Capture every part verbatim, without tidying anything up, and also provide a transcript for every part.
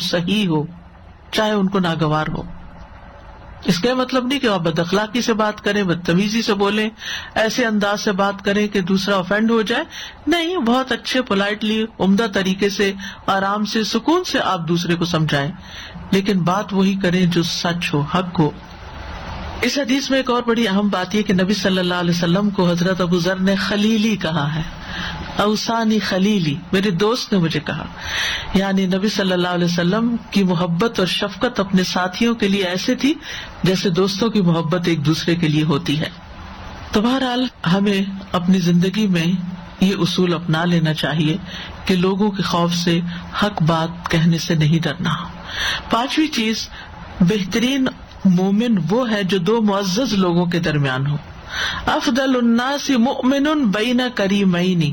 صحیح ہو، چاہے ان کو ناگوار ہو. اس کا مطلب نہیں کہ آپ بد اخلاقی سے بات کریں، بدتمیزی سے بولیں، ایسے انداز سے بات کریں کہ دوسرا آفینڈ ہو جائے. نہیں، بہت اچھے پولائٹلی عمدہ طریقے سے آرام سے سکون سے آپ دوسرے کو سمجھائیں، لیکن بات وہی کریں جو سچ ہو، حق ہو. اس حدیث میں ایک اور بڑی اہم بات یہ کہ نبی صلی اللہ علیہ وسلم کو حضرت ابو ذر نے خلیلی کہا ہے. اوصانی خلیلی، میرے دوست نے مجھے کہا. یعنی نبی صلی اللہ علیہ وسلم کی محبت اور شفقت اپنے ساتھیوں کے لیے ایسے تھی جیسے دوستوں کی محبت ایک دوسرے کے لیے ہوتی ہے. تو بہرحال ہمیں اپنی زندگی میں یہ اصول اپنا لینا چاہیے کہ لوگوں کے خوف سے حق بات کہنے سے نہیں ڈرنا. پانچویں چیز، بہترین مومن وہ ہے جو دو معزز لوگوں کے درمیان ہو. افضل الناس مؤمن بین کریمین.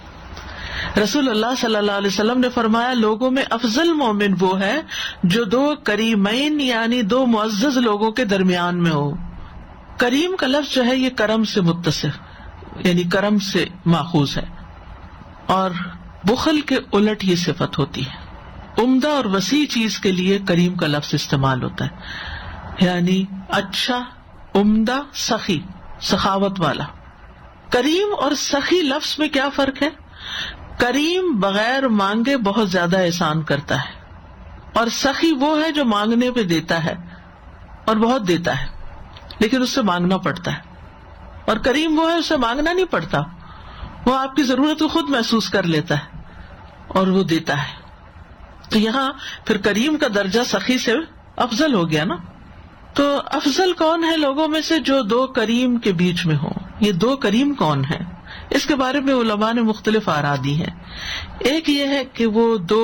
رسول اللہ صلی اللہ علیہ وسلم نے فرمایا لوگوں میں افضل مومن وہ ہے جو دو کریمین یعنی دو معزز لوگوں کے درمیان میں ہو. کریم کا لفظ جو ہے یہ کرم سے متصف یعنی کرم سے ماخوذ ہے، اور بخل کے الٹ یہ صفت ہوتی ہے. عمدہ اور وسیع چیز کے لیے کریم کا لفظ استعمال ہوتا ہے، یعنی اچھا، عمدہ، سخی، سخاوت والا. کریم اور سخی لفظ میں کیا فرق ہے؟ کریم بغیر مانگے بہت زیادہ احسان کرتا ہے، اور سخی وہ ہے جو مانگنے پہ دیتا ہے اور بہت دیتا ہے لیکن اس سے مانگنا پڑتا ہے. اور کریم وہ ہے اسے مانگنا نہیں پڑتا، وہ آپ کی ضرورت کو خود محسوس کر لیتا ہے اور وہ دیتا ہے. تو یہاں پھر کریم کا درجہ سخی سے افضل ہو گیا نا. تو افضل کون ہے لوگوں میں سے؟ جو دو کریم کے بیچ میں ہوں. یہ دو کریم کون ہیں؟ اس کے بارے میں علماء نے مختلف آراء دی ہیں. ایک یہ ہے کہ وہ دو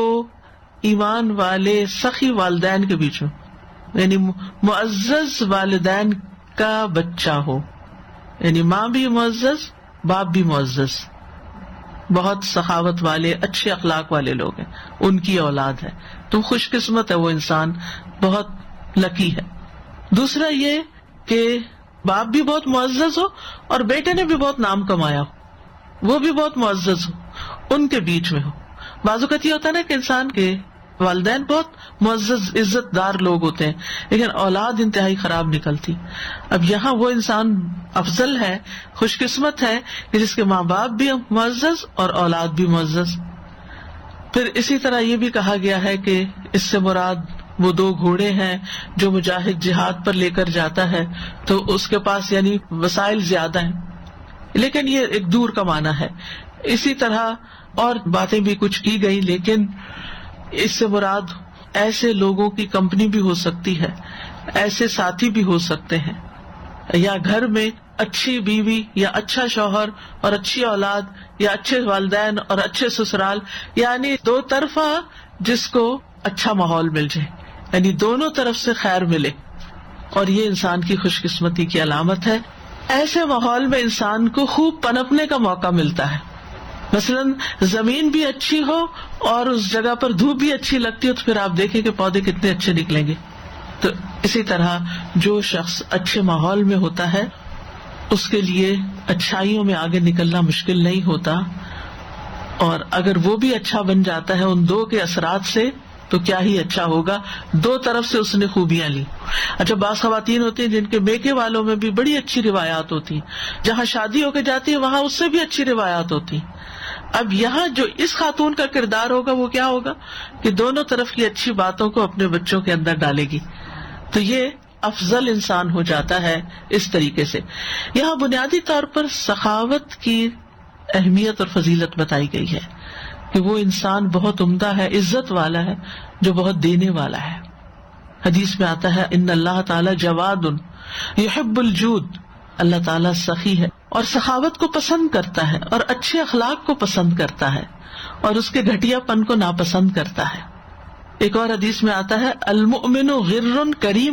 ایمان والے سخی والدین کے بیچ میں، یعنی معزز والدین کا بچہ ہو، یعنی ماں بھی معزز، باپ بھی معزز، بہت سخاوت والے، اچھے اخلاق والے لوگ ہیں، ان کی اولاد ہے. تو خوش قسمت ہے وہ انسان، بہت لکی ہے. دوسرا یہ کہ باپ بھی بہت معزز ہو اور بیٹے نے بھی بہت نام کمایا ہو، وہ بھی بہت معزز ہو، ان کے بیچ میں ہو. بعض اوقات یہ ہوتا ہے نا کہ انسان کے والدین بہت معزز عزت دار لوگ ہوتے ہیں لیکن اولاد انتہائی خراب نکلتی. اب یہاں وہ انسان افضل ہے، خوش قسمت ہے کہ جس کے ماں باپ بھی معزز اور اولاد بھی معزز. پھر اسی طرح یہ بھی کہا گیا ہے کہ اس سے مراد وہ دو گھوڑے ہیں جو مجاہد جہاد پر لے کر جاتا ہے تو اس کے پاس یعنی وسائل زیادہ ہیں، لیکن یہ ایک دور کا معنی ہے. اسی طرح اور باتیں بھی کچھ کی گئی، لیکن اس سے مراد ایسے لوگوں کی کمپنی بھی ہو سکتی ہے، ایسے ساتھی بھی ہو سکتے ہیں، یا گھر میں اچھی بیوی یا اچھا شوہر اور اچھی اولاد یا اچھے والدین اور اچھے سسرال، یعنی دو طرفہ جس کو اچھا ماحول مل جائے، یعنی دونوں طرف سے خیر ملے، اور یہ انسان کی خوش قسمتی کی علامت ہے. ایسے ماحول میں انسان کو خوب پنپنے کا موقع ملتا ہے. مثلاً زمین بھی اچھی ہو اور اس جگہ پر دھوپ بھی اچھی لگتی ہو تو پھر آپ دیکھیں کہ پودے کتنے اچھے نکلیں گے. تو اسی طرح جو شخص اچھے ماحول میں ہوتا ہے اس کے لیے اچھائیوں میں آگے نکلنا مشکل نہیں ہوتا، اور اگر وہ بھی اچھا بن جاتا ہے ان دو کے اثرات سے تو کیا ہی اچھا ہوگا. دو طرف سے اس نے خوبیاں لی. اچھا، بعض خواتین ہوتی ہیں جن کے میکے والوں میں بھی بڑی اچھی روایات ہوتی ہیں، جہاں شادی ہو کے جاتی ہے وہاں اس سے بھی اچھی روایات ہوتی ہیں. اب یہاں جو اس خاتون کا کردار ہوگا وہ کیا ہوگا کہ دونوں طرف کی اچھی باتوں کو اپنے بچوں کے اندر ڈالے گی. تو یہ افضل انسان ہو جاتا ہے اس طریقے سے. یہاں بنیادی طور پر سخاوت کی اہمیت اور فضیلت بتائی گئی ہے کہ وہ انسان بہت عمدہ ہے، عزت والا ہے، جو بہت دینے والا ہے. حدیث میں آتا ہے ان اللہ تعالی جواد یحب الجود، اللہ تعالیٰ سخی ہے اور سخاوت کو پسند کرتا ہے اور اچھے اخلاق کو پسند کرتا ہے اور اس کے گھٹیا پن کو ناپسند کرتا ہے. ایک اور حدیث میں آتا ہے المؤمن غر کریم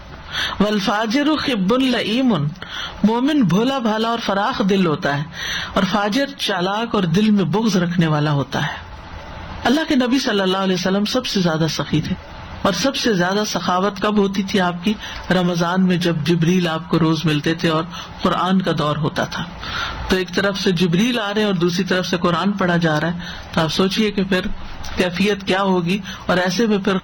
والفاجر خب لئیم، مومن بھولا بھالا اور فراخ دل ہوتا ہے اور فاجر چالاک اور دل میں بغض رکھنے والا ہوتا ہے. اللہ کے نبی صلی اللہ علیہ وسلم سب سے زیادہ سخی تھے، اور سب سے زیادہ سخاوت کب ہوتی تھی آپ کی؟ رمضان میں جب جبریل آپ کو روز ملتے تھے اور قرآن کا دور ہوتا تھا. تو ایک طرف سے جبریل آ رہے ہیں اور دوسری طرف سے قرآن پڑھا جا رہا ہے، تو آپ سوچئے کہ پھر کیفیت کیا ہوگی. اور ایسے میں پھر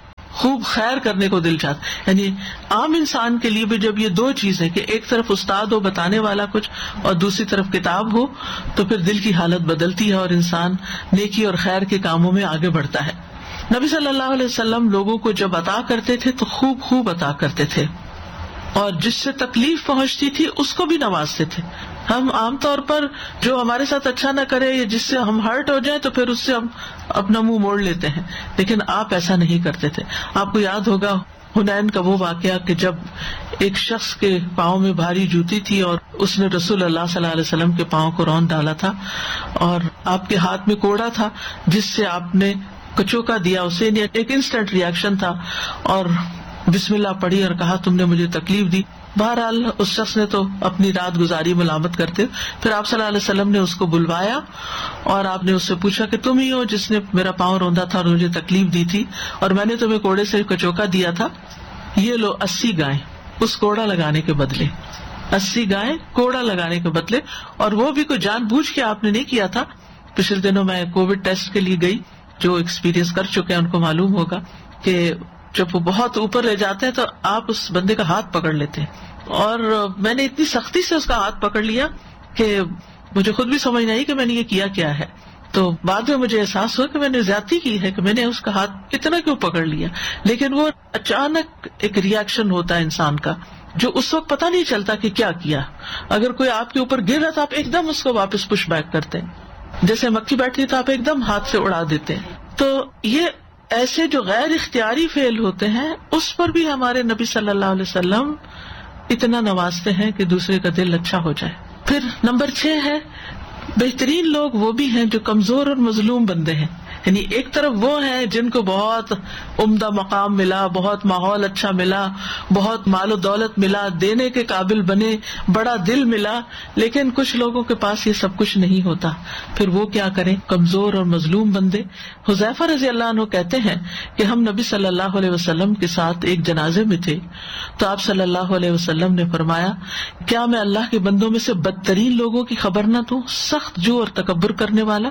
خوب خیر کرنے کو دل چاہتا. یعنی عام انسان کے لیے بھی جب یہ دو چیزیں کہ ایک طرف استاد ہو بتانے والا کچھ اور دوسری طرف کتاب ہو تو پھر دل کی حالت بدلتی ہے اور انسان نیکی اور خیر کے کاموں میں آگے بڑھتا ہے. نبی صلی اللہ علیہ وسلم لوگوں کو جب عطا کرتے تھے تو خوب خوب عطا کرتے تھے اور جس سے تکلیف پہنچتی تھی اس کو بھی نوازتے تھے. ہم عام طور پر جو ہمارے ساتھ اچھا نہ کرے یا جس سے ہم ہرٹ ہو جائیں تو پھر اس سے ہم اپنا منہ موڑ لیتے ہیں, لیکن آپ ایسا نہیں کرتے تھے. آپ کو یاد ہوگا حنین کا وہ واقعہ کہ جب ایک شخص کے پاؤں میں بھاری جوتی تھی اور اس نے رسول اللہ صلی اللہ علیہ وسلم کے پاؤں کو رون ڈالا تھا اور آپ کے ہاتھ میں کوڑا تھا جس سے آپ نے کچوکا دیا اسے, ایک انسٹنٹ ریئیکشن تھا اور بسم اللہ پڑھی اور کہا تم نے مجھے تکلیف دی. بہرحال اس شخص نے تو اپنی رات گزاری ملامت کرتے. پھر آپ صلی اللہ علیہ وسلم نے اس کو بلوایا اور آپ نے اس سے پوچھا کہ تم ہی ہو جس نے میرا پاؤں روندا تھا اور مجھے تکلیف دی تھی اور میں نے تمہیں کوڑے سے کچوکا دیا تھا. یہ لو اسی گائیں اس کوڑا لگانے کے بدلے, اسی گائیں کوڑا لگانے کے بدلے. اور وہ بھی کوئی جان بوجھ کے آپ نے نہیں کیا تھا. پچھلے دنوں میں کووڈ ٹیسٹ کے لیے گئی, جو ایکسپیرینس کر چکے ہیں ان کو معلوم ہوگا کہ جب وہ بہت اوپر لے جاتے ہیں تو آپ اس بندے کا ہاتھ پکڑ لیتے ہیں, اور میں نے اتنی سختی سے اس کا ہاتھ پکڑ لیا کہ مجھے خود بھی سمجھ نہیں کہ میں نے یہ کیا کیا ہے. تو بعد میں مجھے احساس ہوا کہ میں نے زیادتی کی ہے کہ میں نے اس کا ہاتھ اتنا کیوں پکڑ لیا. لیکن وہ اچانک ایک ری ایکشن ہوتا ہے انسان کا جو اس وقت پتہ نہیں چلتا کہ کیا کیا. اگر کوئی آپ کے اوپر گر رہا تھا آپ ایک دم اس کو واپس پش بیک کرتے ہیں, جیسے مکھی بیٹھی تو آپ ایک دم ہاتھ سے اڑا دیتے ہیں. تو یہ ایسے جو غیر اختیاری فعل ہوتے ہیں اس پر بھی ہمارے نبی صلی اللہ علیہ وسلم اتنا نوازتے ہیں کہ دوسرے کا دل اچھا ہو جائے. پھر نمبر چھ ہے بہترین لوگ وہ بھی ہیں جو کمزور اور مظلوم بندے ہیں. یعنی ایک طرف وہ ہیں جن کو بہت عمدہ مقام ملا, بہت ماحول اچھا ملا, بہت مال و دولت ملا, دینے کے قابل بنے, بڑا دل ملا, لیکن کچھ لوگوں کے پاس یہ سب کچھ نہیں ہوتا. پھر وہ کیا کریں؟ کمزور اور مظلوم بندے. حذیفہ رضی اللہ عنہ کہتے ہیں کہ ہم نبی صلی اللہ علیہ وسلم کے ساتھ ایک جنازے میں تھے تو آپ صلی اللہ علیہ وسلم نے فرمایا کیا میں اللہ کے بندوں میں سے بدترین لوگوں کی خبر نہ دوں, سخت جو اور تکبر کرنے والا,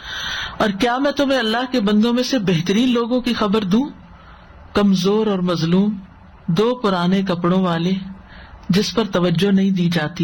اور کیا میں تمہیں اللہ کے بندوں میں سے بہترین لوگوں کی خبر دوں, کمزور اور مظلوم, دو پرانے کپڑوں والے جس پر توجہ نہیں دی جاتی,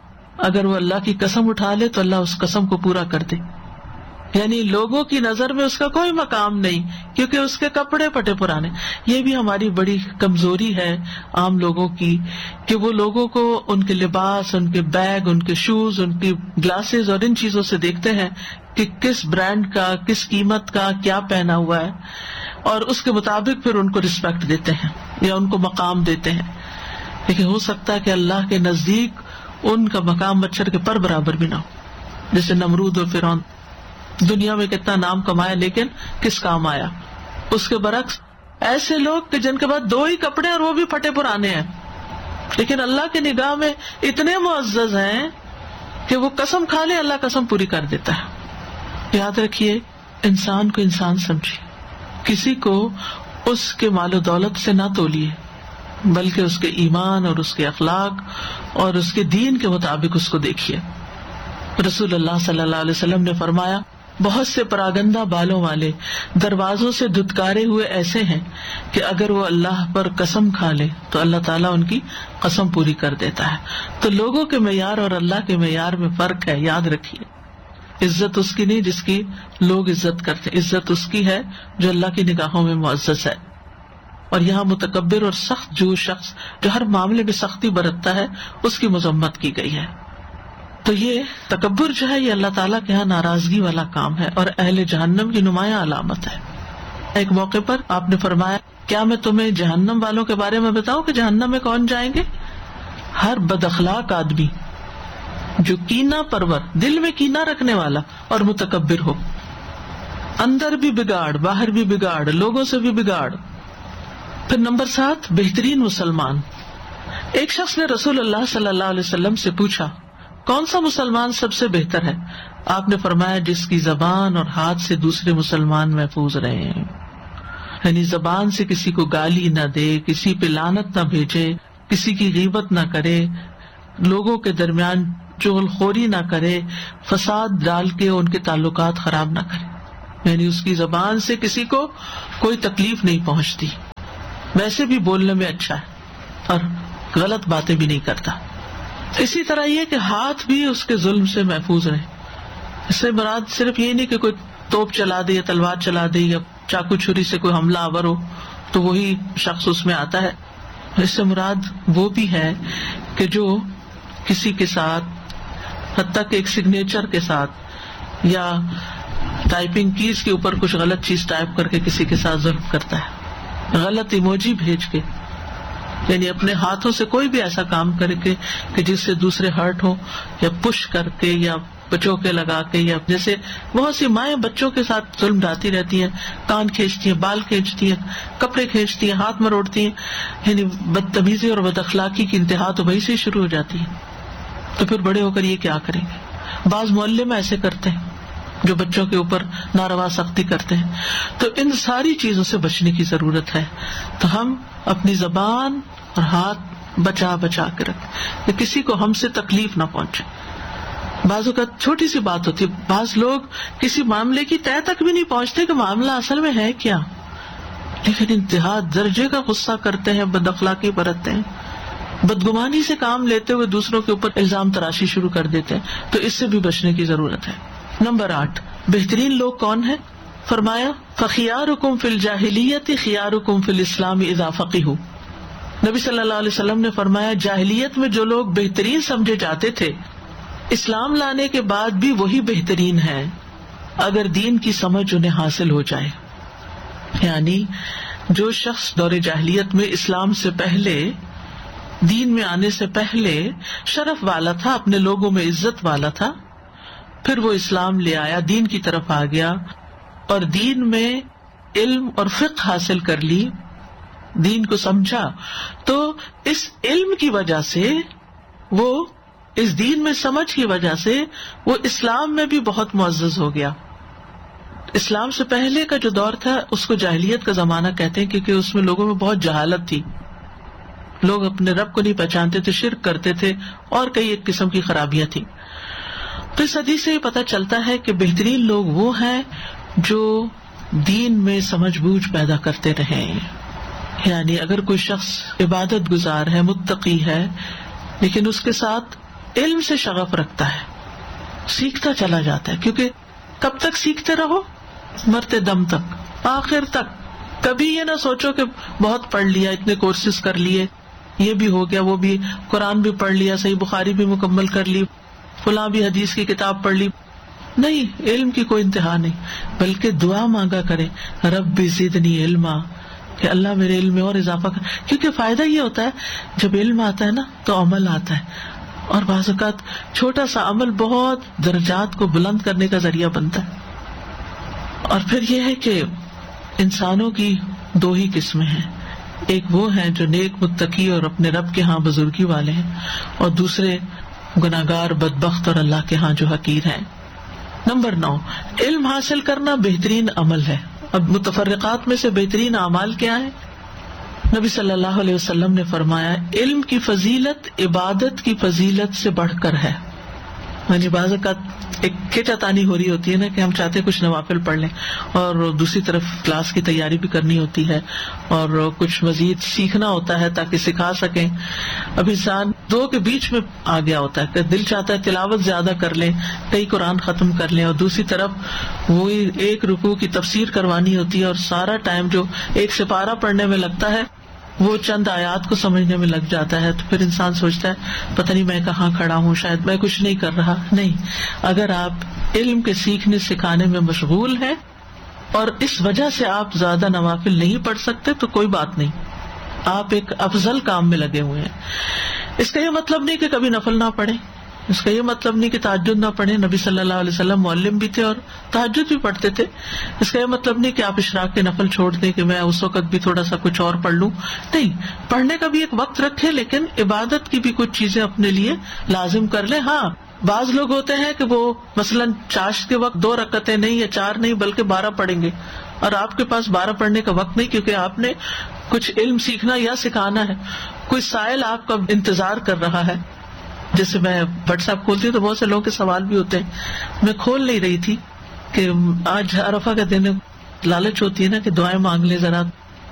اگر وہ اللہ کی قسم اٹھا لے تو اللہ اس قسم کو پورا کر دے. یعنی لوگوں کی نظر میں اس کا کوئی مقام نہیں کیونکہ اس کے کپڑے پٹے پرانے. یہ بھی ہماری بڑی کمزوری ہے عام لوگوں کی کہ وہ لوگوں کو ان کے لباس, ان کے بیگ, ان کے شوز, ان کی گلاسز اور ان چیزوں سے دیکھتے ہیں کہ کس برانڈ کا, کس قیمت کا کیا پہنا ہوا ہے, اور اس کے مطابق پھر ان کو رسپیکٹ دیتے ہیں یا ان کو مقام دیتے ہیں. لیکن ہو سکتا ہے کہ اللہ کے نزدیک ان کا مقام مچھر کے پر برابر بھی نہ ہو. جیسے نمرود اور فرعون, دنیا میں کتنا نام کمایا لیکن کس کام آیا. اس کے برعکس ایسے لوگ کہ جن کے پاس دو ہی کپڑے اور وہ بھی پھٹے پرانے ہیں لیکن اللہ کی نگاہ میں اتنے معزز ہیں کہ وہ قسم کھا لے اللہ قسم پوری کر دیتا ہے. یاد رکھیے انسان کو انسان سمجھیے, کسی کو اس کے مال و دولت سے نہ تولیے بلکہ اس کے ایمان اور اس کے اخلاق اور اس کے دین کے مطابق اس کو دیکھیے. رسول اللہ صلی اللہ علیہ وسلم نے فرمایا بہت سے پراگندہ بالوں والے دروازوں سے دھتکارے ہوئے ایسے ہیں کہ اگر وہ اللہ پر قسم کھا لے تو اللہ تعالیٰ ان کی قسم پوری کر دیتا ہے. تو لوگوں کے معیار اور اللہ کے معیار میں فرق ہے, یاد رکھیے. عزت اس کی نہیں جس کی لوگ عزت کرتے, عزت اس کی ہے جو اللہ کی نگاہوں میں معزز ہے. اور یہاں متکبر اور سخت جو شخص جو ہر معاملے میں سختی برتتا ہے اس کی مذمت کی گئی ہے. تو یہ تکبر جو ہے یہ اللہ تعالیٰ کے ہاں ناراضگی والا کام ہے اور اہل جہنم کی نمایاں علامت ہے. ایک موقع پر آپ نے فرمایا کیا میں تمہیں جہنم والوں کے بارے میں بتاؤں کہ جہنم میں کون جائیں گے؟ ہر بد اخلاق آدمی جو کینہ پرور, دل میں کینہ رکھنے والا اور متکبر ہو, اندر بھی بگاڑ باہر بھی بگاڑ, لوگوں سے بھی بگاڑ. پھر نمبر سات بہترین مسلمان. ایک شخص نے رسول اللہ صلی اللہ علیہ وسلم سے پوچھا کون سا مسلمان سب سے بہتر ہے؟ آپ نے فرمایا جس کی زبان اور ہاتھ سے دوسرے مسلمان محفوظ رہے ہیں. یعنی زبان سے کسی کو گالی نہ دے, کسی پہ لعنت نہ بھیجے, کسی کی غیبت نہ کرے, لوگوں کے درمیان چغل خوری نہ کرے, فساد ڈال کے ان کے تعلقات خراب نہ کرے. یعنی اس کی زبان سے کسی کو کوئی تکلیف نہیں پہنچتی. ویسے بھی بولنے میں اچھا ہے اور غلط باتیں بھی نہیں کرتا. اسی طرح یہ کہ ہاتھ بھی اس کے ظلم سے محفوظ رہے. اس سے مراد صرف یہ نہیں کہ کوئی توپ چلا دے یا تلوار چلا دے یا چاقو چھری سے کوئی حملہ آور ہو تو وہی شخص اس میں آتا ہے. اس سے مراد وہ بھی ہے کہ جو کسی کے ساتھ حتیٰ کہ ایک سگنیچر کے ساتھ یا ٹائپنگ کیز کے اوپر کچھ غلط چیز ٹائپ کر کے کسی کے ساتھ ظلم کرتا ہے, غلط ایموجی بھیج کے, یعنی اپنے ہاتھوں سے کوئی بھی ایسا کام کرے کہ, کہ جس سے دوسرے ہرٹ ہو, یا پش کر کے یا بچوکے لگا کے, یا جیسے بہت سی مائیں بچوں کے ساتھ ظلم ڈالتی رہتی ہیں, کان کھینچتی ہیں, بال کھینچتی ہیں, کپڑے کھینچتی ہیں, ہاتھ مروڑتی ہیں, یعنی بدتمیزی اور بد اخلاقی کی انتہا تو وہی سے ہی شروع ہو جاتی ہے. تو پھر بڑے ہو کر یہ کیا کریں گے؟ بعض محلے میں ایسے کرتے ہیں جو بچوں کے اوپر ناروا سختی کرتے ہیں. تو ان ساری چیزوں سے بچنے کی ضرورت ہے. تو ہم اپنی زبان اور ہاتھ بچا بچا کے رکھیں کہ کسی کو ہم سے تکلیف نہ پہنچے. بعض اوقات چھوٹی سی بات ہوتی ہے, بعض لوگ کسی معاملے کی تہہ تک بھی نہیں پہنچتے کہ معاملہ اصل میں ہے کیا, لیکن انتہا درجے کا غصہ کرتے ہیں, بد اخلاقی برتتے ہیں, بدگمانی سے کام لیتے ہوئے دوسروں کے اوپر الزام تراشی شروع کر دیتے ہیں. تو اس سے بھی بچنے کی ضرورت ہے. نمبر آٹھ, بہترین لوگ کون ہیں؟ فرمایا فخیارکم فی الجاہلیت خیارکم فی الاسلام اذا فقہوا. نبی صلی اللہ علیہ وسلم نے فرمایا جاہلیت میں جو لوگ بہترین سمجھے جاتے تھے, اسلام لانے کے بعد بھی وہی بہترین ہے اگر دین کی سمجھ انہیں حاصل ہو جائے. یعنی جو شخص دور جاہلیت میں اسلام سے پہلے, دین میں آنے سے پہلے شرف والا تھا, اپنے لوگوں میں عزت والا تھا, پھر وہ اسلام لے آیا, دین کی طرف آ گیا اور دین میں علم اور فقہ حاصل کر لی, دین کو سمجھا, تو اس علم کی وجہ سے, وہ اس دین میں سمجھ کی وجہ سے وہ اسلام میں بھی بہت معزز ہو گیا. اسلام سے پہلے کا جو دور تھا اس کو جاہلیت کا زمانہ کہتے ہیں, کیونکہ اس میں لوگوں میں بہت جہالت تھی, لوگ اپنے رب کو نہیں پہچانتے تھے, شرک کرتے تھے, اور کئی ایک قسم کی خرابیاں تھیں. تو اس حدیث سے یہ پتہ چلتا ہے کہ بہترین لوگ وہ ہیں جو دین میں سمجھ بوجھ پیدا کرتے رہے. یعنی اگر کوئی شخص عبادت گزار ہے, متقی ہے, لیکن اس کے ساتھ علم سے شغف رکھتا ہے, سیکھتا چلا جاتا ہے, کیونکہ کب تک سیکھتے رہو؟ مرتے دم تک, آخر تک. کبھی یہ نہ سوچو کہ بہت پڑھ لیا, اتنے کورسز کر لیے, یہ بھی ہو گیا, وہ بھی, قرآن بھی پڑھ لیا, صحیح بخاری بھی مکمل کر لی, فلاں بھی حدیث کی کتاب پڑھ لی. نہیں, علم کی کوئی انتہا نہیں, بلکہ دعا مانگا کرے, رب زدنی علما, کہ اللہ میرے علم میں اور اضافہ کر. کیونکہ فائدہ یہ ہوتا ہے جب علم آتا ہے نا تو عمل آتا ہے, اور بعض اوقات چھوٹا سا عمل بہت درجات کو بلند کرنے کا ذریعہ بنتا ہے. اور پھر یہ ہے کہ انسانوں کی دو ہی قسمیں ہیں, ایک وہ ہیں جو نیک متقی اور اپنے رب کے ہاں بزرگی والے ہیں, اور دوسرے گناہگار بدبخت اور اللہ کے ہاں جو حقیر ہیں. نمبر نو, علم حاصل کرنا بہترین عمل ہے. اب متفرقات میں سے بہترین اعمال کیا ہیں؟ نبی صلی اللہ علیہ وسلم نے فرمایا علم کی فضیلت عبادت کی فضیلت سے بڑھ کر ہے. یعنی بعض اوقات ایک کھچاتانی ہو رہی ہوتی ہے نا کہ ہم چاہتے ہیں کچھ نوافل پڑھ لیں, اور دوسری طرف کلاس کی تیاری بھی کرنی ہوتی ہے, اور کچھ مزید سیکھنا ہوتا ہے تاکہ سکھا سکیں. اب انسان دو کے بیچ میں آ گیا ہوتا ہے کہ دل چاہتا ہے تلاوت زیادہ کر لیں, کئی قرآن ختم کر لیں, اور دوسری طرف وہی ایک رکوع کی تفسیر کروانی ہوتی ہے, اور سارا ٹائم جو ایک سپارہ پڑھنے میں لگتا ہے وہ چند آیات کو سمجھنے میں لگ جاتا ہے. تو پھر انسان سوچتا ہے پتہ نہیں میں کہاں کھڑا ہوں, شاید میں کچھ نہیں کر رہا. نہیں, اگر آپ علم کے سیکھنے سکھانے میں مشغول ہیں اور اس وجہ سے آپ زیادہ نوافل نہیں پڑھ سکتے تو کوئی بات نہیں, آپ ایک افضل کام میں لگے ہوئے ہیں. اس کا یہ مطلب نہیں کہ کبھی نفل نہ پڑھیں, اس کا یہ مطلب نہیں کہ تہجد نہ پڑھیں. نبی صلی اللہ علیہ وسلم معلم بھی تھے اور تہجد بھی پڑھتے تھے. اس کا یہ مطلب نہیں کہ آپ اشراق کے نفل چھوڑ دیں کہ میں اس وقت بھی تھوڑا سا کچھ اور پڑھ لوں. نہیں, پڑھنے کا بھی ایک وقت رکھے, لیکن عبادت کی بھی کچھ چیزیں اپنے لیے لازم کر لیں. ہاں, بعض لوگ ہوتے ہیں کہ وہ مثلاً چاشت کے وقت دو رکعتیں نہیں یا چار نہیں بلکہ بارہ پڑھیں گے, اور آپ کے پاس بارہ پڑھنے کا وقت نہیں, کیونکہ آپ نے کچھ علم سیکھنا یا سکھانا ہے, کوئی سائل آپ کا انتظار کر رہا ہے. جیسے میں واٹس ایپ کھولتی ہوں تو بہت سے لوگوں کے سوال بھی ہوتے ہیں, میں کھول نہیں رہی تھی کہ آج عرفہ کا دن, لالچ ہوتی ہے نا کہ دعائیں مانگ لیں ذرا,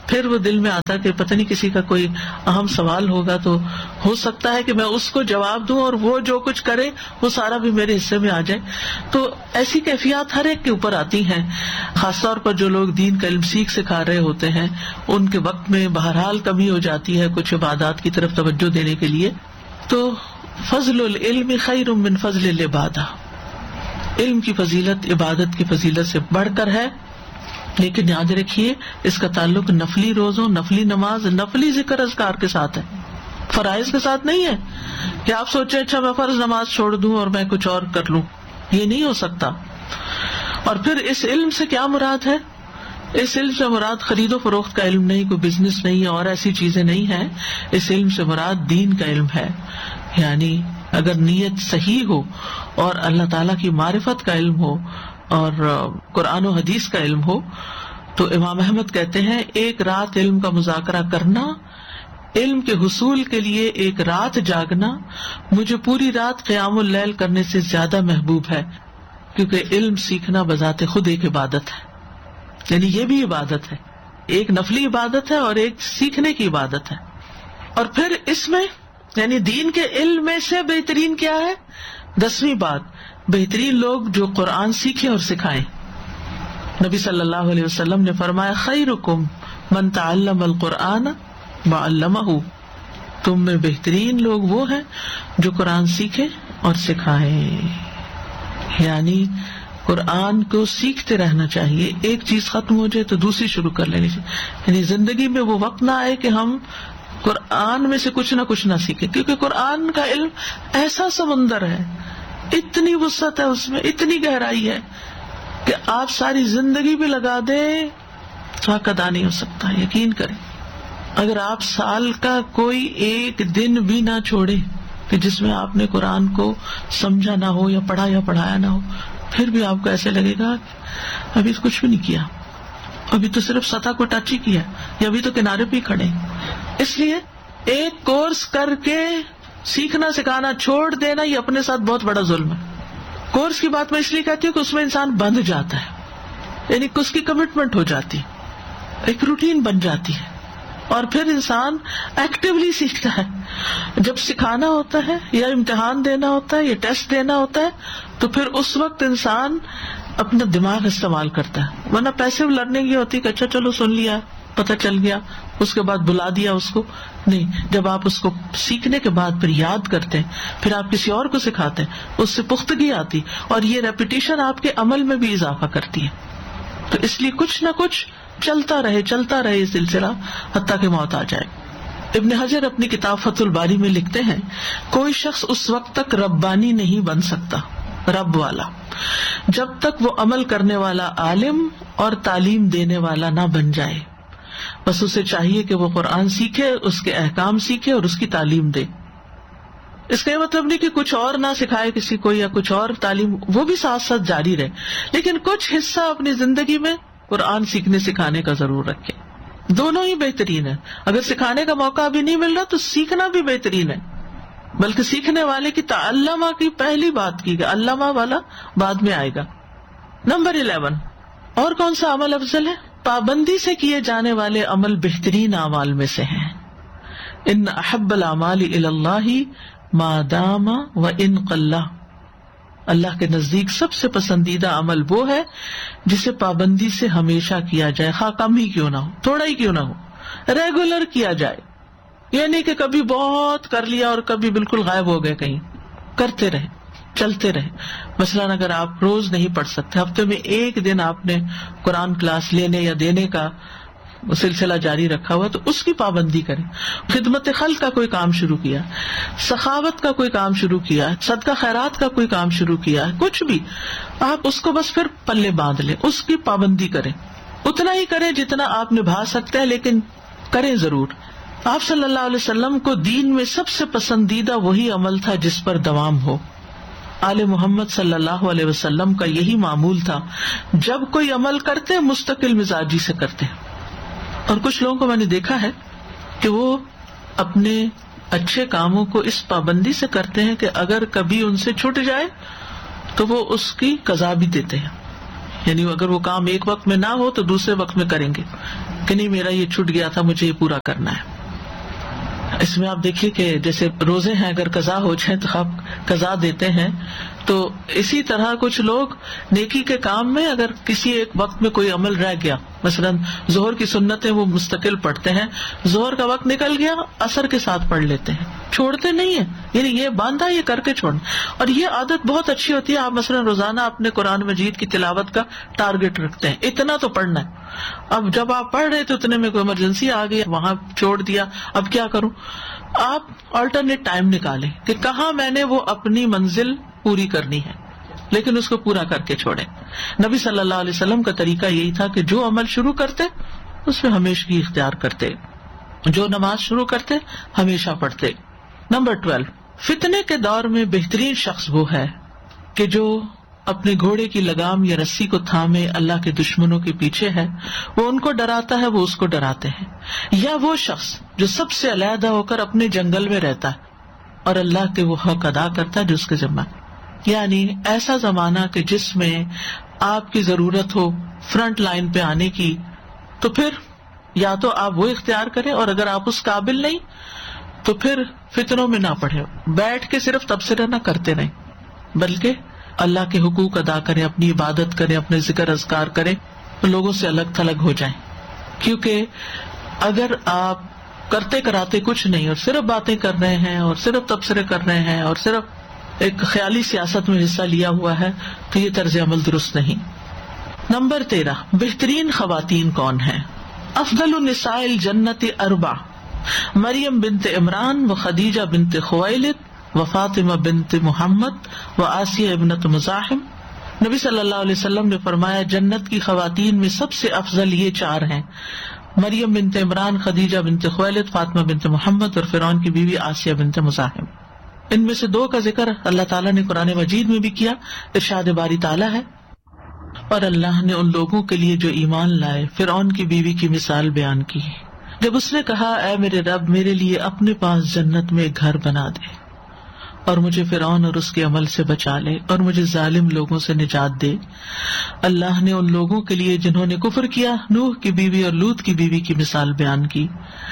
پھر وہ دل میں آتا کہ پتہ نہیں کسی کا کوئی اہم سوال ہوگا تو ہو سکتا ہے کہ میں اس کو جواب دوں اور وہ جو کچھ کرے وہ سارا بھی میرے حصے میں آ جائے. تو ایسی کیفیات ہر ایک کے اوپر آتی ہیں. خاص طور پر جو لوگ دین کا علم سیکھ سکھا رہے ہوتے ہیں ان کے وقت میں بہرحال کمی ہو جاتی ہے کچھ عبادات کی طرف توجہ دینے کے لیے. تو فضل العلم خیر من فضل العبادہ، علم کی فضیلت عبادت کی فضیلت سے بڑھ کر ہے. لیکن یاد رکھیے اس کا تعلق نفلی روزوں، نفلی نماز، نفلی ذکر اذکار کے ساتھ ہے، فرائض کے ساتھ نہیں ہے کہ آپ سوچیں اچھا میں فرض نماز چھوڑ دوں اور میں کچھ اور کر لوں. یہ نہیں ہو سکتا. اور پھر اس علم سے کیا مراد ہے؟ اس علم سے مراد خرید و فروخت کا علم نہیں، کوئی بزنس نہیں ہے اور ایسی چیزیں نہیں ہیں. اس علم سے مراد دین کا علم ہے. یعنی اگر نیت صحیح ہو اور اللہ تعالیٰ کی معرفت کا علم ہو اور قرآن و حدیث کا علم ہو تو امام احمد کہتے ہیں ایک رات علم کا مذاکرہ کرنا، علم کے حصول کے لیے ایک رات جاگنا مجھے پوری رات قیام اللیل کرنے سے زیادہ محبوب ہے، کیونکہ علم سیکھنا بذات خود ایک عبادت ہے. یعنی یہ بھی عبادت ہے، ایک نفلی عبادت ہے اور ایک سیکھنے کی عبادت ہے. اور پھر اس میں یعنی دین کے علم میں سے بہترین کیا ہے؟ دسویں بات، بہترین لوگ جو قرآن سیکھیں اور سکھائیں. نبی صلی اللہ علیہ وسلم نے فرمایا خیرکم من تعلم القرآن وعلمہ، تم میں بہترین لوگ وہ ہیں جو قرآن سیکھیں اور سکھائیں. یعنی قرآن کو سیکھتے رہنا چاہیے، ایک چیز ختم ہو جائے تو دوسری شروع کر لینی چاہیے. یعنی زندگی میں وہ وقت نہ آئے کہ ہم قرآن میں سے کچھ نہ کچھ نہ سیکھیں، کیونکہ قرآن کا علم ایسا سمندر ہے، اتنی وسعت ہے اس میں، اتنی گہرائی ہے کہ آپ ساری زندگی بھی لگا دیں تو حق ادا نہیں ہو سکتا. یقین کریں اگر آپ سال کا کوئی ایک دن بھی نہ چھوڑے کہ جس میں آپ نے قرآن کو سمجھا نہ ہو یا پڑھا یا پڑھایا نہ ہو، پھر بھی آپ کو ایسے لگے گا ابھی تو کچھ بھی نہیں کیا، ابھی تو صرف سطح کو ٹچ ہی کیا یا ابھی تو کنارے پہ ہی کھڑے. اس لیے ایک کورس کر کے سیکھنا سکھانا چھوڑ دینا یہ اپنے ساتھ بہت بڑا ظلم ہے. کورس کی بات میں اس لیے کہتی ہوں کہ اس میں انسان بندھ جاتا ہے، یعنی اس کی کمٹمنٹ ہو جاتی، ایک روٹین بن جاتی ہے اور پھر انسان ایکٹیولی سیکھتا ہے. جب سکھانا ہوتا ہے یا امتحان دینا ہوتا ہے یا ٹیسٹ دینا ہوتا ہے تو پھر اس وقت انسان اپنا دماغ استعمال کرتا ہے، ورنہ پیسو لرننگ یہ ہوتی کہ اچھا چلو سن لیا، پتہ چل گیا، اس کے بعد بلا دیا اس کو. نہیں، جب آپ اس کو سیکھنے کے بعد پھر یاد کرتے ہیں، پھر آپ کسی اور کو سکھاتے ہیں، اس سے پختگی آتی اور یہ ریپیٹیشن آپ کے عمل میں بھی اضافہ کرتی ہے. تو اس لیے کچھ نہ کچھ چلتا رہے چلتا رہے یہ سلسلہ حتیٰ کہ موت آ جائے. ابن حجر اپنی کتاب فتح الباری میں لکھتے ہیں کوئی شخص اس وقت تک ربانی نہیں بن سکتا، رب والا، جب تک وہ عمل کرنے والا عالم اور تعلیم دینے والا نہ بن جائے. بس اسے چاہیے کہ وہ قرآن سیکھے، اس کے احکام سیکھے اور اس کی تعلیم دے. اس کا یہ مطلب نہیں کہ کچھ اور نہ سکھائے کسی کو یا کچھ اور تعلیم، وہ بھی ساتھ ساتھ جاری رہے، لیکن کچھ حصہ اپنی زندگی میں قرآن سیکھنے سکھانے کا ضرور رکھے. دونوں ہی بہترین ہے. اگر سکھانے کا موقع ابھی نہیں مل رہا تو سیکھنا بھی بہترین ہے، بلکہ سیکھنے والے کی تعلمہ کی پہلی بات کی گئی، علامہ والا بعد میں آئے گا. نمبر الیون، اور کون سا عمل افضل ہے؟ پابندی سے کیے جانے والے عمل بہترین اعمال میں سے ہیں. ان احب الاعمال الی اللہ ما دام و ان قل، اللہ کے نزدیک سب سے پسندیدہ عمل وہ ہے جسے پابندی سے ہمیشہ کیا جائے، خواہ کم ہی کیوں نہ ہو، تھوڑا ہی کیوں نہ ہو، ریگولر کیا جائے. یعنی کہ کبھی بہت کر لیا اور کبھی بالکل غائب ہو گئے، کہیں کرتے رہے، چلتے رہے. مثلاً اگر آپ روز نہیں پڑھ سکتے، ہفتے میں ایک دن آپ نے قرآن کلاس لینے یا دینے کا سلسلہ جاری رکھا ہوا تو اس کی پابندی کریں. خدمت خلق کا کوئی کام شروع کیا، سخاوت کا کوئی کام شروع کیا، صدقہ خیرات کا کوئی کام شروع کیا، کچھ بھی آپ اس کو بس پھر پلے باندھ لیں، اس کی پابندی کریں. اتنا ہی کریں جتنا آپ نبھا سکتے ہیں، لیکن کریں ضرور. آپ صلی اللہ علیہ وسلم کو دین میں سب سے پسندیدہ وہی عمل تھا جس پر دوام ہو. آل محمد صلی اللہ علیہ وسلم کا یہی معمول تھا، جب کوئی عمل کرتے مستقل مزاجی سے کرتے. اور کچھ لوگوں کو میں نے دیکھا ہے کہ وہ اپنے اچھے کاموں کو اس پابندی سے کرتے ہیں کہ اگر کبھی ان سے چھوٹ جائے تو وہ اس کی قضا بھی دیتے ہیں. یعنی اگر وہ کام ایک وقت میں نہ ہو تو دوسرے وقت میں کریں گے کہ نہیں میرا یہ چھوٹ گیا تھا مجھے یہ پورا کرنا ہے. اس میں آپ دیکھیے کہ جیسے روزے ہیں اگر قضا ہو جائیں تو آپ قضا دیتے ہیں, تو اسی طرح کچھ لوگ نیکی کے کام میں اگر کسی ایک وقت میں کوئی عمل رہ گیا, مثلا ظہر کی سنتیں وہ مستقل پڑھتے ہیں, ظہر کا وقت نکل گیا عصر کے ساتھ پڑھ لیتے ہیں, چھوڑتے نہیں ہیں, یعنی یہ باندھا یہ کر کے چھوڑنا. اور یہ عادت بہت اچھی ہوتی ہے. آپ مثلا روزانہ اپنے قرآن مجید کی تلاوت کا ٹارگٹ رکھتے ہیں, اتنا تو پڑھنا ہے. اب جب آپ پڑھ رہے تو اتنے میں کوئی ایمرجنسی آ گئی, وہاں چھوڑ دیا, اب کیا کروں؟ آپ آلٹرنیٹ ٹائم نکالیں کہ کہاں میں نے وہ اپنی منزل پوری کرنی ہے, لیکن اس کو پورا کر کے چھوڑیں. نبی صلی اللہ علیہ وسلم کا طریقہ یہی تھا کہ جو عمل شروع کرتے اس میں ہمیشگی اختیار کرتے, جو نماز شروع کرتے ہمیشہ پڑھتے. نمبر ٹویلو, فتنے کے دور میں بہترین شخص وہ ہے کہ جو اپنے گھوڑے کی لگام یا رسی کو تھامے اللہ کے دشمنوں کے پیچھے ہے, وہ ان کو ڈراتا ہے, وہ اس کو ڈراتے ہیں. یا وہ شخص جو سب سے علیحدہ ہو کر اپنے جنگل میں رہتا ہے اور اللہ کے وہ حق ادا کرتا ہے جو اس کے ذمہ. یعنی ایسا زمانہ کہ جس میں آپ کی ضرورت ہو فرنٹ لائن پہ آنے کی, تو پھر یا تو آپ وہ اختیار کریں, اور اگر آپ اس قابل نہیں تو پھر فتنوں میں نہ پڑے, بیٹھ کے صرف تبصرہ نہ کرتے رہیں, بلکہ اللہ کے حقوق ادا کریں, اپنی عبادت کریں, اپنے ذکر اذکار کریں, لوگوں سے الگ تھلگ ہو جائیں. کیونکہ اگر آپ کرتے کراتے کچھ نہیں اور صرف باتیں کر رہے ہیں اور صرف تبصرے کر رہے ہیں اور صرف ایک خیالی سیاست میں حصہ لیا ہوا ہے تو یہ طرز عمل درست نہیں. نمبر تیرہ, بہترین خواتین کون ہیں؟ افضل النساء الجنت اربع, مریم بنت عمران و خدیجہ بنت خویلد و فاطمہ بنت محمد و آسیہ ابنت مزاحم. نبی صلی اللہ علیہ وسلم نے فرمایا جنت کی خواتین میں سب سے افضل یہ چار ہیں: مریم بنت عمران, خدیجہ بنت خویلد, فاطمہ بنت محمد اور فرعون کی بیوی آسیہ بنت مزاحم. ان میں سے دو کا ذکر اللہ تعالیٰ نے قرآن مجید میں بھی کیا, ارشاد باری تعالیٰ ہے, اور اللہ نے ان لوگوں کے لیے جو ایمان لائے فرعون کی بیوی کی مثال بیان کی جب اس نے کہا اے میرے رب میرے لیے اپنے پاس جنت میں ایک گھر بنا دے اور مجھے فرعون اور اس کے عمل سے بچا لے اور مجھے ظالم لوگوں سے نجات دے. اللہ نے ان لوگوں کے لیے جنہوں نے کفر کیا نوح کی بیوی اور لوط کی بیوی کی مثال بیان کی.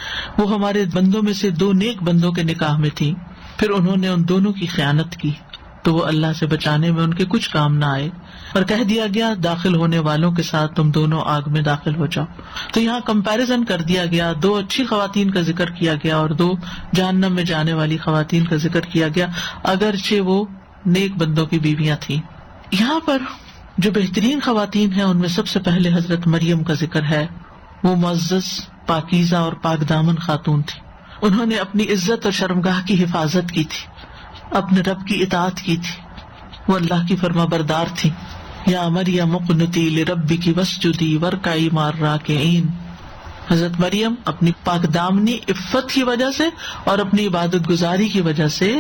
وہ ہمارے بندوں میں سے دو نیک بندوں کے نکاح میں تھی, پھر انہوں نے ان دونوں کی خیانت کی تو وہ اللہ سے بچانے میں ان کے کچھ کام نہ آئے, اور کہہ دیا گیا داخل ہونے والوں کے ساتھ تم دونوں آگ میں داخل ہو جاؤ. تو یہاں کمپیرزن کر دیا گیا, دو اچھی خواتین کا ذکر کیا گیا اور دو جہنم میں جانے والی خواتین کا ذکر کیا گیا, اگرچہ وہ نیک بندوں کی بیویاں تھیں. یہاں پر جو بہترین خواتین ہیں ان میں سب سے پہلے حضرت مریم کا ذکر ہے. وہ معزز, پاکیزہ اور پاک دامن خاتون تھی. انہوں نے اپنی عزت اور شرمگاہ کی حفاظت کی تھی, اپنے رب کی اطاعت کی تھی, وہ اللہ کی فرما بردار تھی. یا مریم اقنتی لربک واسجدی وارکعی مع الراکعین. حضرت مریم اپنی پاک دامنی عفت کی وجہ سے اور اپنی عبادت گزاری کی وجہ سے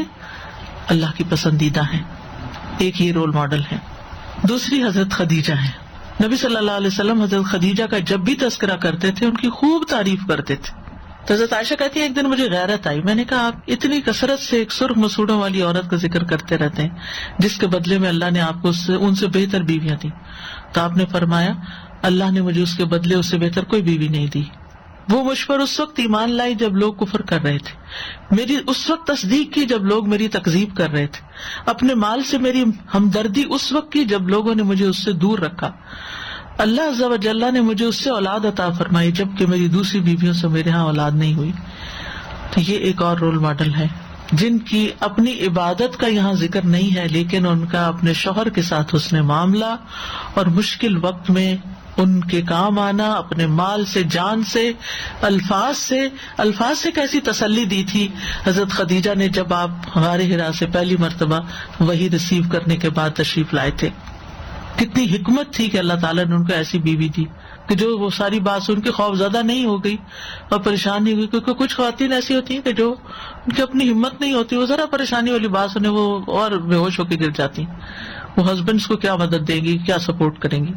اللہ کی پسندیدہ ہیں. ایک یہ رول ماڈل ہے. دوسری حضرت خدیجہ ہیں. نبی صلی اللہ علیہ وسلم حضرت خدیجہ کا جب بھی تذکرہ کرتے تھے ان کی خوب تعریف کرتے تھے. تو حضرت عائشہ کہتی ہے ایک دن مجھے غیرت آئی, میں نے کہا آپ اتنی کثرت سے ایک سرخ مسوڑوں والی عورت کا ذکر کرتے رہتے ہیں جس کے بدلے میں اللہ نے آپ کو اس سے ان سے بہتر بیویاں دی. تو آپ نے فرمایا اللہ نے مجھے اس کے بدلے اس سے بہتر کوئی بیوی نہیں دی. وہ مجھ پر اس وقت ایمان لائی جب لوگ کفر کر رہے تھے, میری اس وقت تصدیق کی جب لوگ میری تکذیب کر رہے تھے, اپنے مال سے میری ہمدردی اس وقت کی جب لوگوں نے مجھے اس سے دور رکھا. اللہ عز و جل نے مجھے اس سے اولاد عطا فرمائی جبکہ میری دوسری بیویوں سے میرے ہاں اولاد نہیں ہوئی. تو یہ ایک اور رول ماڈل ہے جن کی اپنی عبادت کا یہاں ذکر نہیں ہے, لیکن ان کا اپنے شوہر کے ساتھ حسن معاملہ اور مشکل وقت میں ان کے کام آنا, اپنے مال سے, جان سے, الفاظ سے الفاظ سے کیسی تسلی دی تھی حضرت خدیجہ نے جب آپ غار حرا سے پہلی مرتبہ وحی ریسیو کرنے کے بعد تشریف لائے تھے. کتنی حکمت تھی کہ اللہ تعالیٰ نے ان کو ایسی بیوی دی کہ جو وہ ساری بات سن کے خوف زدہ نہیں ہو گئی اور پریشان نہیں ہوئی. کیونکہ کچھ خواتین ایسی ہوتی ہیں کہ جو ان کی اپنی ہمت نہیں ہوتی, وہ ذرا پریشانی والی بات سنے وہ اور بے ہوش ہو کے گر جاتی ہیں. وہ ہسبینڈس کو کیا مدد دیں گی, کیا سپورٹ کریں گی.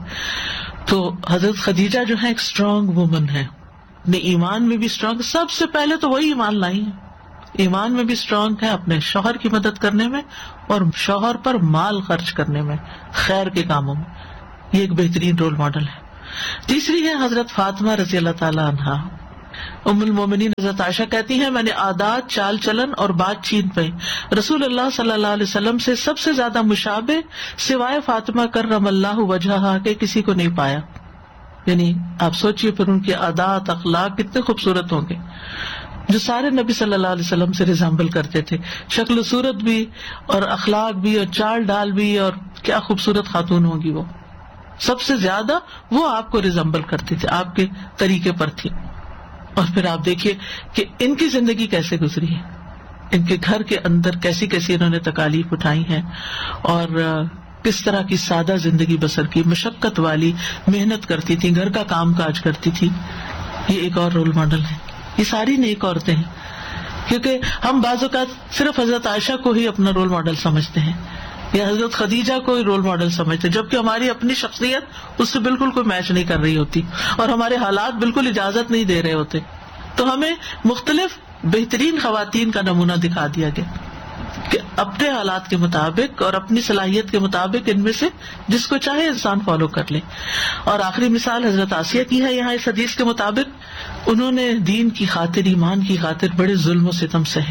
تو حضرت خدیجہ جو ہے ایک اسٹرانگ وومن ہے, اپنے ایمان میں بھی اسٹرانگ. سب سے پہلے تو وہی ایمان لائی ہیں, ایمان میں بھی اسٹرانگ ہے, اپنے شوہر کی مدد کرنے میں اور شوہر پر مال خرچ کرنے میں, خیر کے کاموں میں. یہ ایک بہترین رول ماڈل ہے. تیسری ہے حضرت فاطمہ رضی اللہ تعالی عنہا. ام المومنین حضرت عائشہ کہتی ہیں میں نے عادات، چال چلن اور بات چیت میں رسول اللہ صلی اللہ علیہ وسلم سے سب سے زیادہ مشابہ سوائے فاطمہ کرم اللہ وجہہا کے کسی کو نہیں پایا. یعنی آپ سوچئے پھر ان کے عادات، اخلاق کتنے خوبصورت ہوں گے جو سارے نبی صلی اللہ علیہ وسلم سے ریزمبل کرتے تھے. شکل و صورت بھی اور اخلاق بھی اور چال ڈال بھی، اور کیا خوبصورت خاتون ہوگی وہ. سب سے زیادہ وہ آپ کو ریزمبل کرتی تھی، آپ کے طریقے پر تھی. اور پھر آپ دیکھیے کہ ان کی زندگی کیسے گزری ہے، ان کے گھر کے اندر کیسی کیسی انہوں نے تکالیف اٹھائی ہیں اور کس طرح کی سادہ زندگی بسر کی، مشقت والی، محنت کرتی تھی، گھر کا کام کاج کرتی تھی. یہ ایک اور رول ماڈل ہے. یہ ساری نیک عورتیں ہیں. کیونکہ ہم بعض اوقات صرف حضرت عائشہ کو ہی اپنا رول ماڈل سمجھتے ہیں یا حضرت خدیجہ کو ہی رول ماڈل سمجھتے ہیں، جبکہ ہماری اپنی شخصیت اس سے بالکل کوئی میچ نہیں کر رہی ہوتی اور ہمارے حالات بالکل اجازت نہیں دے رہے ہوتے. تو ہمیں مختلف بہترین خواتین کا نمونہ دکھا دیا گیا کہ اپنے حالات کے مطابق اور اپنی صلاحیت کے مطابق ان میں سے جس کو چاہے انسان فالو کر لے. اور آخری مثال حضرت آسیہ کی ہے یہاں اس حدیث کے مطابق. انہوں نے دین کی خاطر، ایمان کی خاطر بڑے ظلم و ستم سہے.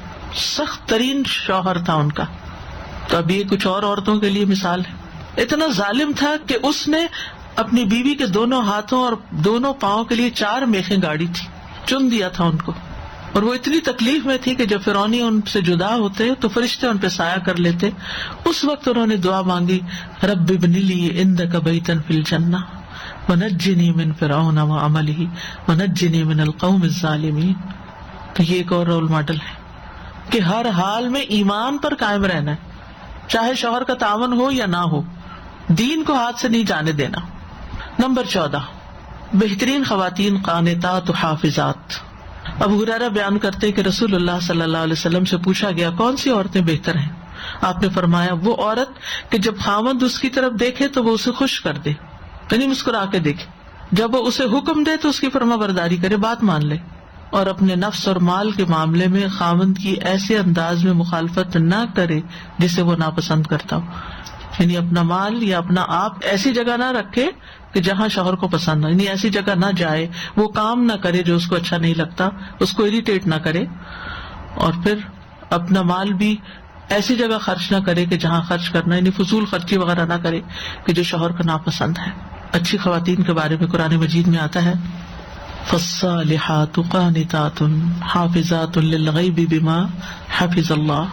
سخت ترین شوہر تھا ان کا. تو اب یہ کچھ اور عورتوں کے لیے مثال ہے. اتنا ظالم تھا کہ اس نے اپنی بیوی کے دونوں ہاتھوں اور دونوں پاؤں کے لیے چار میخیں گاڑی تھی، چن دیا تھا ان کو. اور وہ اتنی تکلیف میں تھی کہ جب فرعونی ان سے جدا ہوتے تو فرشتے ان پہ سایہ کر لیتے. اس وقت انہوں نے دعا مانگی، رب ابن لی عندک بیتا فی الجنہ ونجنی من فرعون وعملہ ونجنی من القوم الظالمین. تو یہ ایک اور رول ماڈل ہے کہ ہر حال میں ایمان پر قائم رہنا ہے، چاہے شوہر کا تعاون ہو یا نہ ہو، دین کو ہاتھ سے نہیں جانے دینا. نمبر چودہ، بہترین خواتین قانتات و حافظات. ابو ہریرہ بیان کرتے کہ رسول اللہ صلی اللہ علیہ وسلم سے پوچھا گیا کون سی عورتیں بہتر ہیں. آپ نے فرمایا وہ عورت کہ جب خاوند اس کی طرف دیکھے تو وہ اسے خوش کر دے، یعنی مسکرا کے دیکھے. جب وہ اسے حکم دے تو اس کی فرما برداری کرے، بات مان لے. اور اپنے نفس اور مال کے معاملے میں خاوند کی ایسے انداز میں مخالفت نہ کرے جسے وہ ناپسند کرتا ہو. یعنی اپنا مال یا اپنا آپ ایسی جگہ نہ رکھے کہ جہاں شوہر کو پسند نہ، یعنی ایسی جگہ نہ جائے، وہ کام نہ کرے جو اس کو اچھا نہیں لگتا، اس کو اریٹیٹ نہ کرے. اور پھر اپنا مال بھی ایسی جگہ خرچ نہ کرے کہ جہاں خرچ کرنا، یعنی فضول خرچی وغیرہ نہ کرے کہ جو شوہر کو ناپسند ہے. اچھی خواتین کے بارے میں قرآن مجید میں آتا ہے فالصالحات قانتات حافظات للغیب بما حفظ اللہ.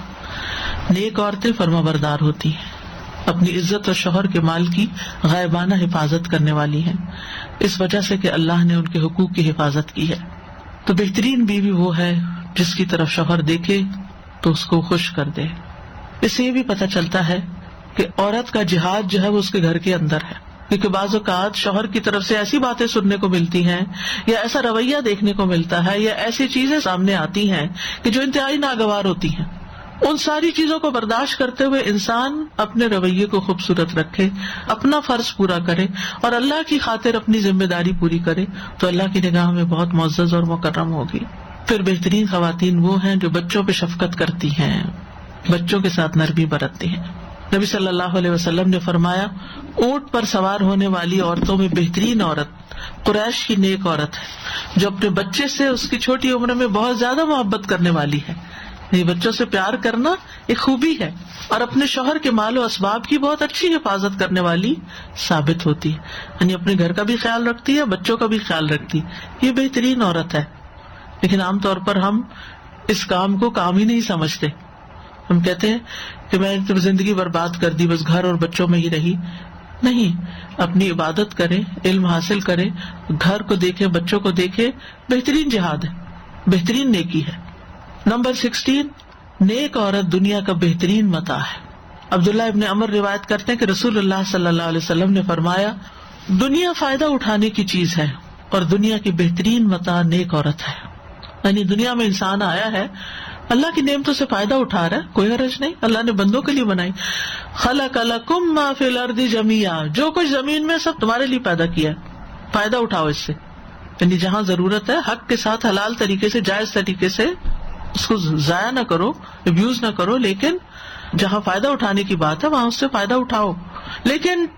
نیک عورتیں فرما بردار ہوتی ہیں، اپنی عزت اور شوہر کے مال کی غائبانہ حفاظت کرنے والی ہیں، اس وجہ سے کہ اللہ نے ان کے حقوق کی حفاظت کی ہے. تو بہترین بیوی وہ ہے جس کی طرف شوہر دیکھے تو اس کو خوش کر دے. اس سے یہ بھی پتہ چلتا ہے کہ عورت کا جہاد جو ہے وہ اس کے گھر کے اندر ہے، کیونکہ بعض اوقات شوہر کی طرف سے ایسی باتیں سننے کو ملتی ہیں یا ایسا رویہ دیکھنے کو ملتا ہے یا ایسی چیزیں سامنے آتی ہیں کہ جو انتہائی ناگوار ہوتی ہیں. ان ساری چیزوں کو برداشت کرتے ہوئے انسان اپنے رویے کو خوبصورت رکھے، اپنا فرض پورا کرے اور اللہ کی خاطر اپنی ذمہ داری پوری کرے تو اللہ کی نگاہ میں بہت معزز اور مکرم ہوگی. پھر بہترین خواتین وہ ہیں جو بچوں پہ شفقت کرتی ہیں، بچوں کے ساتھ نرمی برتتی ہیں. نبی صلی اللہ علیہ وسلم نے فرمایا اونٹ پر سوار ہونے والی عورتوں میں بہترین عورت قریش کی نیک عورت ہے جو اپنے بچے سے اس کی چھوٹی عمر میں بہت زیادہ محبت کرنے والی ہے. یہ بچوں سے پیار کرنا ایک خوبی ہے اور اپنے شوہر کے مال و اسباب کی بہت اچھی حفاظت کرنے والی ثابت ہوتی ہے، یعنی اپنے گھر کا بھی خیال رکھتی ہے، بچوں کا بھی خیال رکھتی ہے. یہ بہترین عورت ہے. لیکن عام طور پر ہم اس کام کو کام ہی نہیں سمجھتے. ہم کہتے ہیں کہ میں تو زندگی برباد کر دی، بس گھر اور بچوں میں ہی رہی. نہیں، اپنی عبادت کرے، علم حاصل کرے، گھر کو دیکھے، بچوں کو دیکھے. بہترین جہاد ہے، بہترین نیکی ہے. نمبر سکسٹین، نیک عورت دنیا کا بہترین متاع ہے. عبداللہ ابن عمر روایت کرتے ہیں کہ رسول اللہ صلی اللہ علیہ وسلم نے فرمایا دنیا فائدہ اٹھانے کی چیز ہے اور دنیا کی بہترین متاع نیک عورت ہے. یعنی دنیا میں انسان آیا ہے، اللہ کی نعمتوں سے فائدہ اٹھا رہا ہے، کوئی حرج نہیں، اللہ نے بندوں کے لیے بنائی. خلق لکم ما فی الارض جمیعا، جو کچھ زمین میں سب تمہارے لیے پیدا کیا ہے، فائدہ اٹھاؤ اس سے. یعنی جہاں ضرورت ہے حق کے ساتھ حلال طریقے سے، جائز طریقے سے اس کو ضائع نہ کرو، ابیوز نہ کرو، لیکن جہاں فائدہ اٹھانے کی بات ہے وہاں اس سے فائدہ اٹھاؤ. لیکن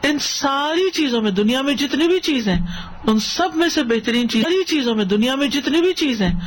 ان ساری چیزوں میں دنیا میں جتنی بھی چیز ہیں ان سب میں سے بہترین چیز ساری چیزوں میں دنیا میں جتنی بھی چیز ہیں